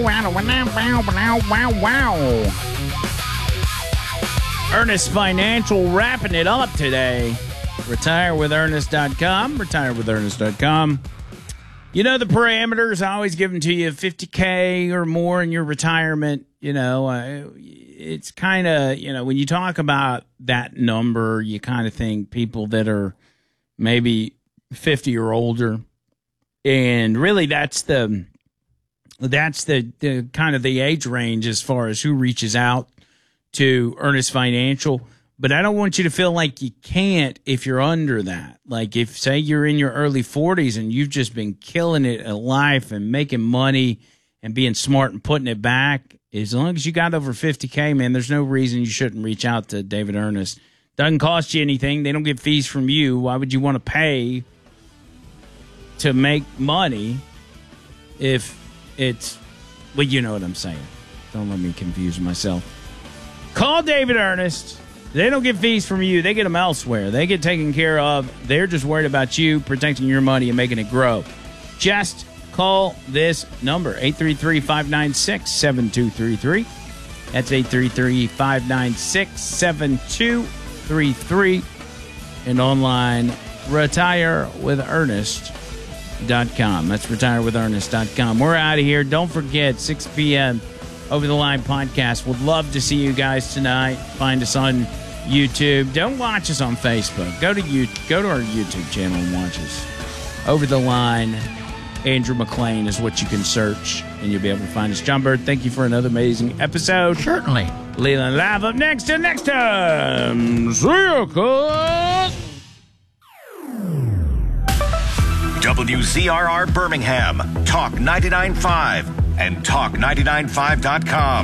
Ernest Financial wrapping it up today. RetireWithErnest.com. RetireWithErnest.com. You know the parameters. I always give them to you. 50K or more in your retirement. You know, it's kind of, you know, when you talk about that number, you kind of think people that are maybe 50 or older. And really that's the kind of the age range as far as who reaches out to Ernest Financial. But I don't want you to feel like you can't if you're under that. Like if, say, you're in your early 40s and you've just been killing it in life and making money and being smart and putting it back, as long as you got over 50K, man, there's no reason you shouldn't reach out to David Ernest. Doesn't cost you anything. They don't get fees from you. Why would you want to pay to make money if it's, well, you know what I'm saying. Don't let me confuse myself. Call David Ernest. They don't get fees from you. They get them elsewhere. They get taken care of. They're just worried about you protecting your money and making it grow. Just call this number, 833-596-7233. That's 833-596-7233. And online, retirewithernest.com. That's retirewithernest.com. We're out of here. Don't forget, 6 p.m. Over the Line podcast. Would love to see you guys tonight. Find us on YouTube. Don't watch us on Facebook. Go to our YouTube channel and watch us. Over the Line, Andrew McLean is what you can search, and you'll be able to find us. John Bird, thank you for another amazing episode. Certainly. Leland Live up next till next time. See you, cuz. WZRR Birmingham, Talk 99.5. And Talk995.com.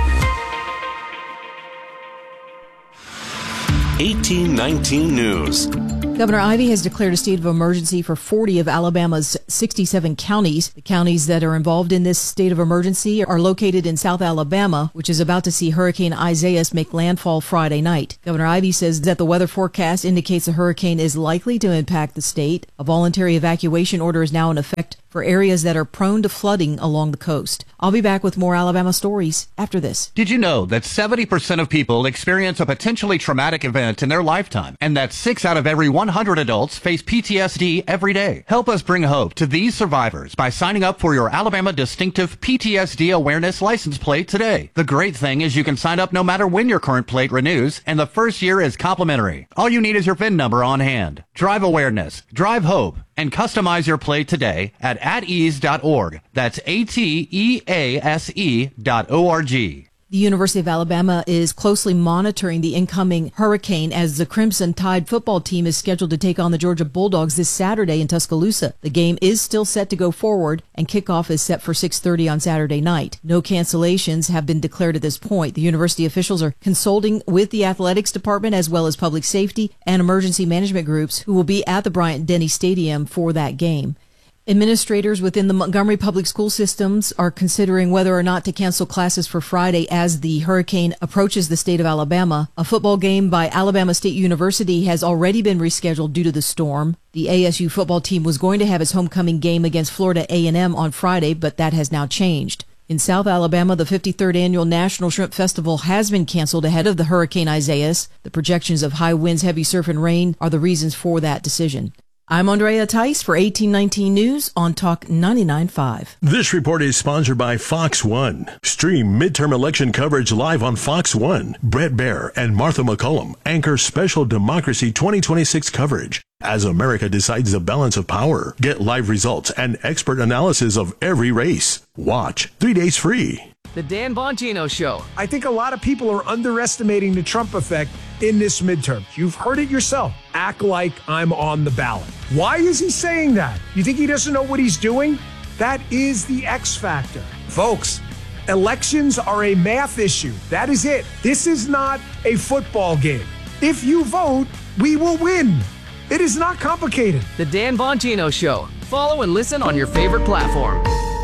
1819 News. Governor Ivey has declared a state of emergency for 40 of Alabama's 67 counties. The counties that are involved in this state of emergency are located in South Alabama, which is about to see Hurricane Isaias make landfall Friday night. Governor Ivey says that the weather forecast indicates a hurricane is likely to impact the state. A voluntary evacuation order is now in effect for areas that are prone to flooding along the coast. I'll be back with more Alabama stories after this. Did you know that 70% of people experience a potentially traumatic event in their lifetime, and that 6 out of every 100 adults face PTSD every day? Help us bring hope to these survivors by signing up for your Alabama Distinctive PTSD Awareness license plate today. The great thing is you can sign up no matter when your current plate renews, and the first year is complimentary. All you need is your VIN number on hand. Drive awareness, drive hope, and customize your plate today at atease.org. That's ATEASE.org. The University of Alabama is closely monitoring the incoming hurricane as the Crimson Tide football team is scheduled to take on the Georgia Bulldogs this Saturday in Tuscaloosa. The game is still set to go forward, and kickoff is set for 6:30 on Saturday night. No cancellations have been declared at this point. The university officials are consulting with the athletics department as well as public safety and emergency management groups who will be at the Bryant-Denny Stadium for that game. Administrators within the Montgomery Public School systems are considering whether or not to cancel classes for Friday as the hurricane approaches the state of Alabama. A football game by Alabama State University has already been rescheduled due to the storm. The ASU football team was going to have its homecoming game against Florida A&M on Friday, but that has now changed. In South Alabama, the 53rd Annual National Shrimp Festival has been canceled ahead of the Hurricane Isaias. The projections of high winds, heavy surf, and rain are the reasons for that decision. I'm Andrea Tice for 1819 News on Talk 99.5. This report is sponsored by Fox One. Stream midterm election coverage live on Fox One. Brett Baer and Martha McCullum anchor special Democracy 2026 coverage as America decides the balance of power. Get live results and expert analysis of every race. Watch 3 days free. The Dan Bongino Show. I think a lot of people are underestimating the Trump effect in this midterm. You've heard it yourself. Act like I'm on the ballot. Why is he saying that? You think he doesn't know what he's doing? That is the X factor. Folks, elections are a math issue. That is it. This is not a football game. If you vote, we will win. It is not complicated. The Dan Bongino Show. Follow and listen on your favorite platform.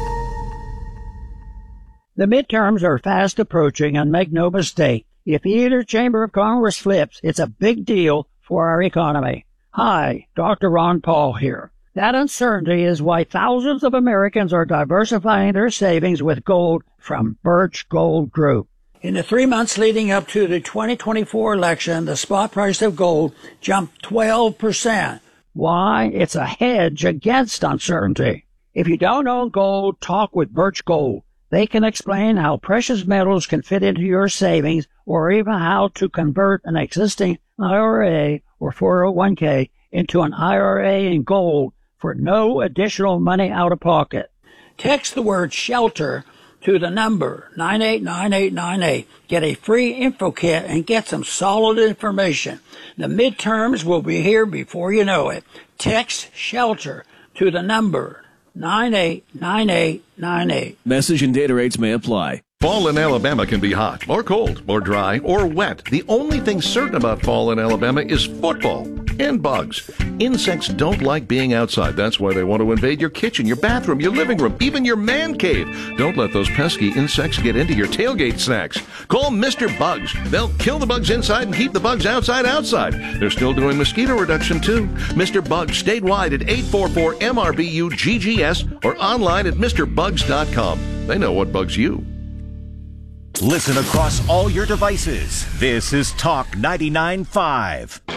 The midterms are fast approaching, and make no mistake, if either chamber of Congress flips, it's a big deal for our economy. Hi, Dr. Ron Paul here. That uncertainty is why thousands of Americans are diversifying their savings with gold from Birch Gold Group. In the 3 months leading up to the 2024 election, the spot price of gold jumped 12%. Why? It's a hedge against uncertainty. If you don't own gold, talk with Birch Gold. They can explain how precious metals can fit into your savings or even how to convert an existing IRA or 401k into an IRA in gold for no additional money out of pocket. Text the word SHELTER to the number 989898. Get a free info kit and get some solid information. The midterms will be here before you know it. Text SHELTER to the number 989898. Message and data rates may apply. Fall in Alabama can be hot, or cold, or dry, or wet. The only thing certain about fall in Alabama is football and bugs. Insects don't like being outside. That's why they want to invade your kitchen, your bathroom, your living room, even your man cave. Don't let those pesky insects get into your tailgate snacks. Call Mr. Bugs. They'll kill the bugs inside and keep the bugs outside. They're still doing mosquito reduction, too. Mr. Bugs statewide at 844-MRBU-GGS or online at MrBugs.com. They know what bugs you. Listen across all your devices. This is Talk 99.5.